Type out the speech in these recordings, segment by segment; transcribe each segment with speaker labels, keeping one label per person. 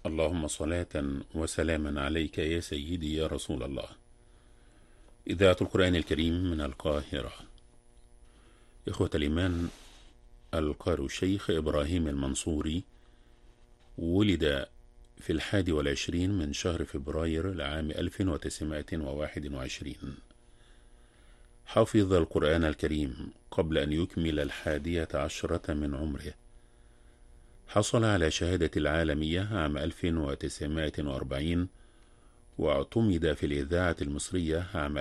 Speaker 1: اللهم صلاة وسلاما عليك يا سيدي يا رسول الله. إذاعة القرآن الكريم من القاهرة. إخوة الإيمان، القارئ الشيخ إبراهيم المنصوري ولد في 21 من شهر فبراير لعام 1921. حفظ القرآن الكريم قبل أن يكمل 11 من عمره. حصل على شهادة العالمية عام 1940، واعتمد في الإذاعة المصرية عام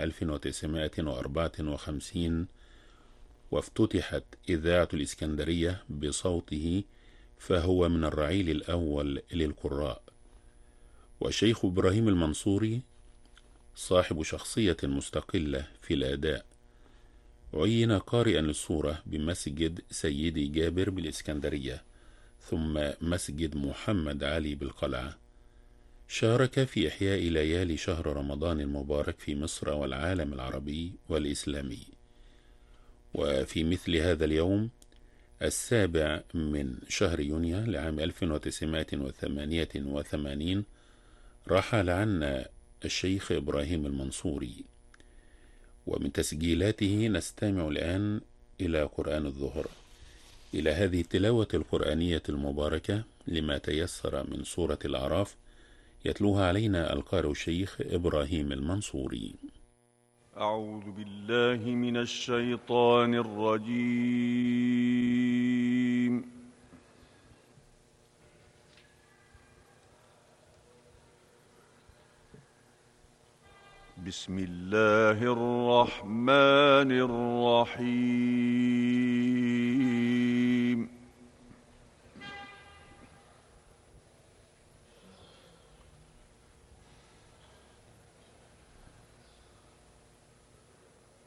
Speaker 1: 1954، وافتتحت إذاعة الإسكندرية بصوته، فهو من الرعيل الأول للقراء. والشيخ إبراهيم المنصوري صاحب شخصية مستقلة في الأداء. عين قارئا للصورة بمسجد سيدي جابر بالإسكندرية، ثم مسجد محمد علي بالقلعة. شارك في إحياء ليالي شهر رمضان المبارك في مصر والعالم العربي والإسلامي. وفي مثل هذا اليوم 7 من شهر يونيو لعام 1988 رحل عنا الشيخ إبراهيم المنصوري. ومن تسجيلاته نستمع الآن إلى قرآن الظهر، إلى هذه التلاوة القرآنية المباركة لما تيسر من سورة الأعراف، يتلوها علينا القارئ الشيخ إبراهيم المنصوري.
Speaker 2: أعوذ بالله من الشيطان الرجيم. بسم الله الرحمن الرحيم.